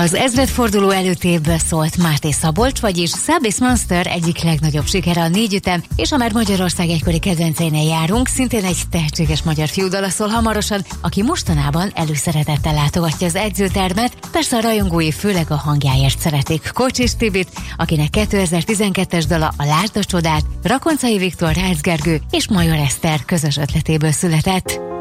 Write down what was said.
Az ezredforduló előttéből szólt Máté Szabolcs, vagyis Szabis Monster egyik legnagyobb sikere a négyütem, és a már Magyarország egykori kedvenceinél járunk, szintén egy tehetséges magyar fiúdala szól hamarosan, aki mostanában előszeretettel látogatja az edzőtermet, persze a rajongói főleg a hangjáért szeretik Kocsis Tibit, akinek 2012-es dala a Lásd a csodát, Rakoncai Viktor, Rácz Gergő és Major Eszter közös ötletéből született.